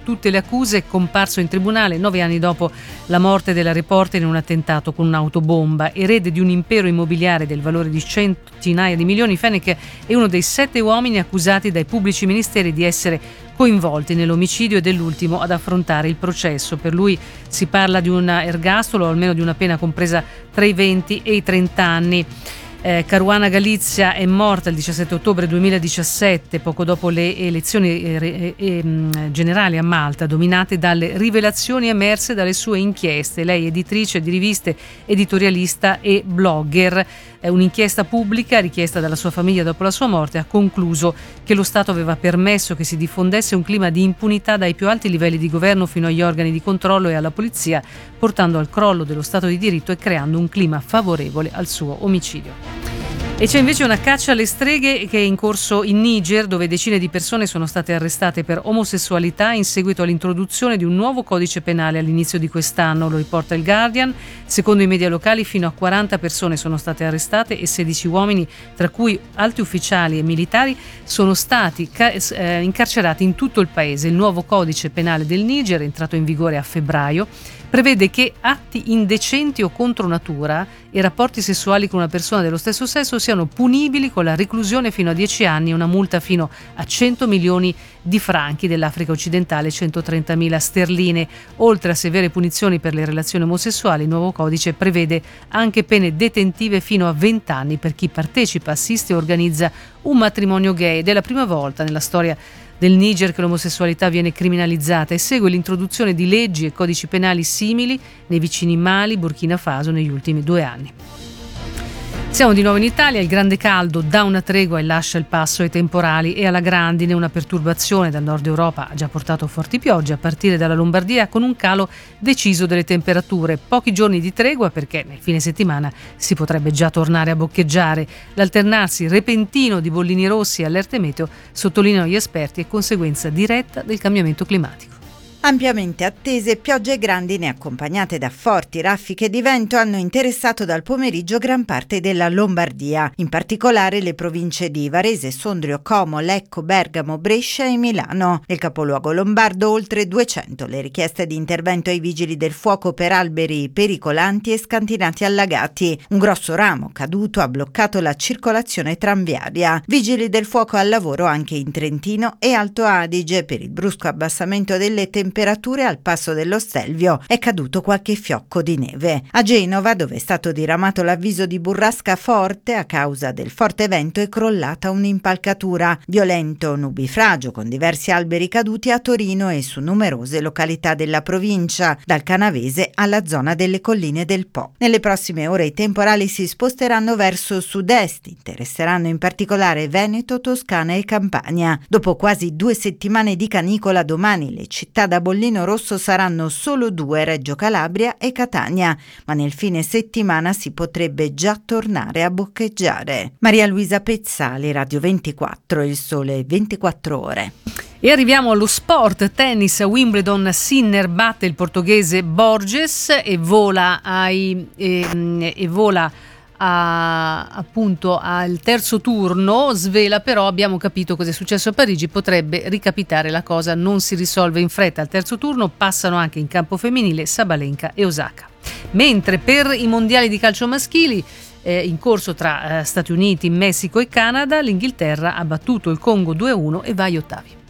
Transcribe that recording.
tutte le accuse, è comparso in tribunale 9 anni dopo la morte della reporter in un attentato con un'autobomba. Erede di un impero immobiliare del valore di centinaia di milioni, Fenech è uno dei 7 uomini accusati dai pubblici ministeri di essere coinvolti nell'omicidio e dell'ultimo ad affrontare il processo. Per lui si parla di un ergastolo o almeno di una pena compresa tra i 20 e i 30 anni. Caruana Galizia è morta il 17 ottobre 2017, poco dopo le elezioni generali a Malta, dominate dalle rivelazioni emerse dalle sue inchieste. Lei è editrice di riviste, editorialista e blogger. Un'inchiesta pubblica richiesta dalla sua famiglia dopo la sua morte ha concluso che lo Stato aveva permesso che si diffondesse un clima di impunità dai più alti livelli di governo fino agli organi di controllo e alla polizia, portando al crollo dello Stato di diritto e creando un clima favorevole al suo omicidio. E c'è invece una caccia alle streghe che è in corso in Niger, dove decine di persone sono state arrestate per omosessualità in seguito all'introduzione di un nuovo codice penale all'inizio di quest'anno, lo riporta il Guardian. Secondo i media locali fino a 40 persone sono state arrestate e 16 uomini, tra cui alti ufficiali e militari, sono stati incarcerati in tutto il paese. Il nuovo codice penale del Niger, entrato in vigore a febbraio, prevede che atti indecenti o contro natura e rapporti sessuali con una persona dello stesso sesso siano punibili con la reclusione fino a 10 anni e una multa fino a 100 milioni di franchi dell'Africa occidentale, 130.000 sterline. Oltre a severe punizioni per le relazioni omosessuali, il nuovo codice prevede anche pene detentive fino a 20 anni per chi partecipa, assiste e organizza un matrimonio gay. Ed è la prima volta nella storia del Niger che l'omosessualità viene criminalizzata e segue l'introduzione di leggi e codici penali simili nei vicini Mali, Burkina Faso negli ultimi 2 anni. Siamo di nuovo in Italia, il grande caldo dà una tregua e lascia il passo ai temporali e alla grandine. Una perturbazione dal nord Europa ha già portato forti piogge a partire dalla Lombardia, con un calo deciso delle temperature. Pochi giorni di tregua perché nel fine settimana si potrebbe già tornare a boccheggiare. L'alternarsi repentino di bollini rossi e allerte meteo, sottolineano gli esperti, è conseguenza diretta del cambiamento climatico. Ampiamente attese piogge e grandine accompagnate da forti raffiche di vento hanno interessato dal pomeriggio gran parte della Lombardia, in particolare le province di Varese, Sondrio, Como, Lecco, Bergamo, Brescia e Milano. Nel capoluogo lombardo oltre 200 le richieste di intervento ai vigili del fuoco per alberi pericolanti e scantinati allagati. Un grosso ramo caduto ha bloccato la circolazione tranviaria. Vigili del fuoco al lavoro anche in Trentino e Alto Adige per il brusco abbassamento delle temperature al passo dello Stelvio è caduto qualche fiocco di neve. A Genova, dove è stato diramato l'avviso di burrasca forte a causa del forte vento, è crollata un'impalcatura. Violento nubifragio con diversi alberi caduti a Torino e su numerose località della provincia, dal Canavese alla zona delle colline del Po. Nelle prossime ore i temporali si sposteranno verso sud-est, interesseranno in particolare Veneto, Toscana e Campania. Dopo quasi 2 settimane di canicola, domani le città da bollino rosso saranno solo 2, Reggio Calabria e Catania, ma nel fine settimana si potrebbe già tornare a boccheggiare. Maria Luisa Pezzali, Radio 24, Il Sole 24 Ore. E arriviamo allo sport. Tennis a Wimbledon, Sinner batte il portoghese Borges e vola appunto al terzo turno. Svela però, abbiamo capito cosa è successo a Parigi, potrebbe ricapitare, la cosa non si risolve in fretta. Al terzo turno passano anche in campo femminile Sabalenka e Osaka. Mentre per i mondiali di calcio maschili in corso tra Stati Uniti, Messico e Canada, l'Inghilterra ha battuto il Congo 2-1 e va agli ottavi.